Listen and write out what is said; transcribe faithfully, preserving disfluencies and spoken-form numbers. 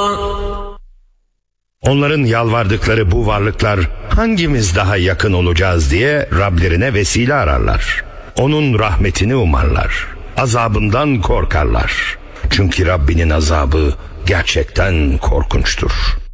Onların yalvardıkları bu varlıklar hangimiz daha yakın olacağız diye Rablerine vesile ararlar. Onun rahmetini umarlar. Azabından korkarlar. Çünkü Rabbinin azabı gerçekten korkunçtur.